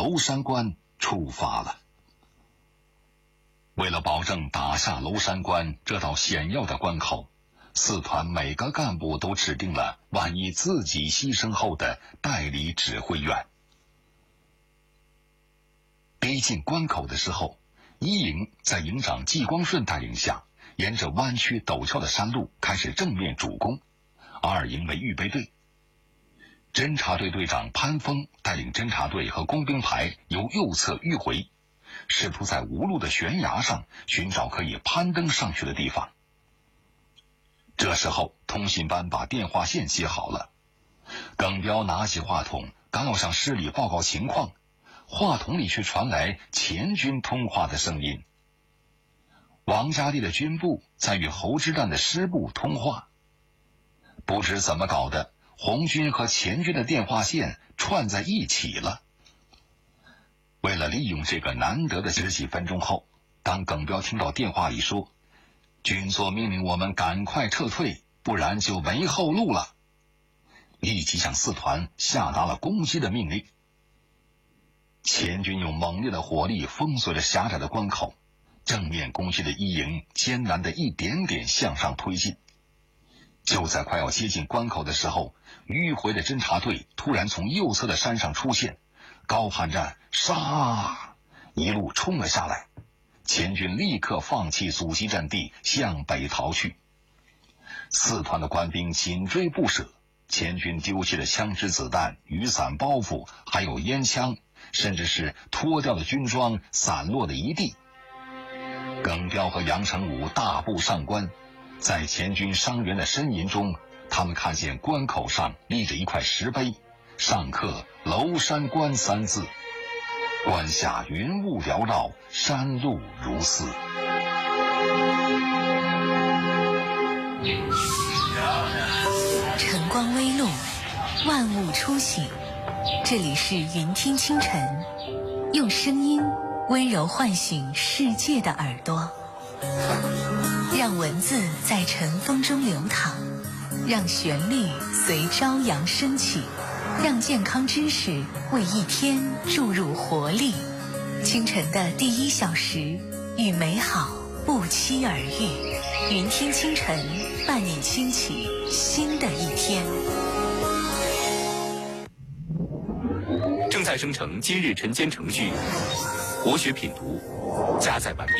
娄山关出发了。为了保证打下娄山关这道险要的关口，四团每个干部都指定了万一自己牺牲后的代理指挥员。逼近关口的时候，一营在营长季光顺带领下，沿着弯曲陡峭的山路开始正面主攻，二营为预备队。侦察队队长潘峰带领侦察队和工兵排由右侧迂回，试图在无路的悬崖上寻找可以攀登上去的地方。这时候通信班把电话线接好了，耿彪拿起话筒，刚要向师里报告情况，话筒里却传来前军通话的声音。王家弟的军部在与侯之战的师部通话，不知怎么搞的，红军和前军的电话线串在一起了。为了利用这个难得的10几分钟后，当耿彪听到电话里说军座命令我们赶快撤退，不然就没后路了，立即向四团下达了攻击的命令。前军用猛烈的火力封锁着狭窄的关口，正面攻击的一营艰难地一点点向上推进。就在快要接近关口的时候，迂回的侦察队突然从右侧的山上出现，高喊着杀，一路冲了下来。前军立刻放弃阻击阵地，向北逃去。四团的官兵紧追不舍，前军丢弃了枪支子弹、雨伞包袱，还有烟枪，甚至是脱掉的军装散落的一地。耿彪和杨成武大步上关，在前军伤员的呻吟中，他们看见关口上立着一块石碑，上刻娄山关3字，关下云雾缭绕，山路如丝。 晨光微露，万物初醒，这里是云听清晨，用声音温柔唤醒世界的耳朵，让文字在晨风中流淌，让旋律随朝阳升起，让健康知识为一天注入活力。清晨的第1小时，与美好不期而遇。云听清晨，伴你轻启新的一天。 正在生成今日晨间程序，活学品读，加载完毕。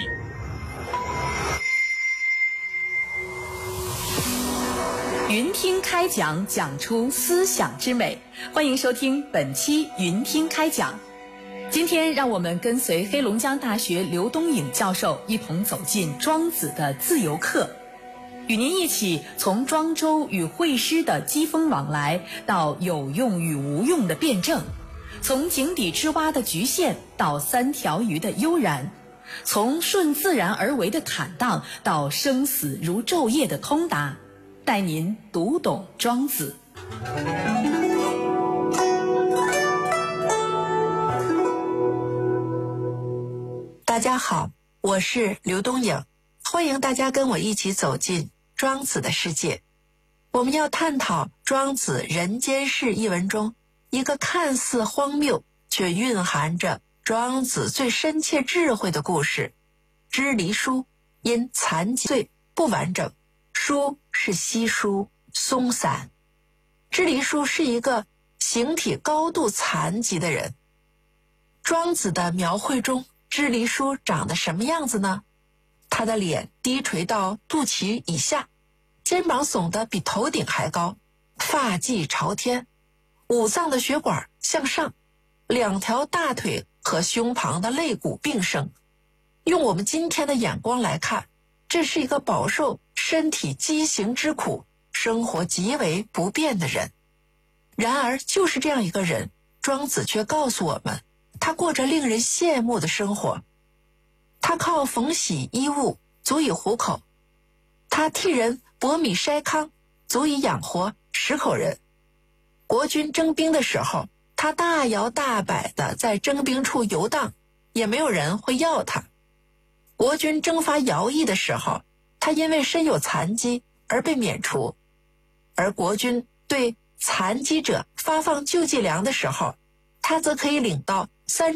云听开讲，讲出思想之美。欢迎收听本期云听开讲。今天让我们跟随黑龙江大学刘东颖教授一同走进庄子的自由课，与您一起从庄周与会师的机锋往来，到有用与无用的辩证，从井底之蛙的局限到3条鱼的悠然，从顺自然而为的坦荡到生死如昼夜的通达，带您读懂庄子。 大家好，我是刘东颖，欢迎大家跟我一起走进庄子的世界。我们要探讨庄子《人间世》一文中一个看似荒谬却蕴含着庄子最深切智慧的故事。支离叔因残疾罪不完整，书是稀疏松散。支离叔是一个形体高度残疾的人。庄子的描绘中，支离叔长得什么样子呢？他的脸低垂到肚脐以下，肩膀耸得比头顶还高，发髻朝天，5脏的血管向上，2条大腿和胸膛的肋骨并生。用我们今天的眼光来看，这是一个饱受身体畸形之苦，生活极为不便的人。然而就是这样一个人，庄子却告诉我们，他过着令人羡慕的生活。他靠缝洗衣物足以糊口，他替人剥米筛糠足以养活10口人。国军征兵的时候，他大摇大摆地在征兵处游荡，也没有人会要他。国军征伐徭役的时候，他因为身有残疾而被免除，而国军对残疾者发放救济粮的时候，他则可以领到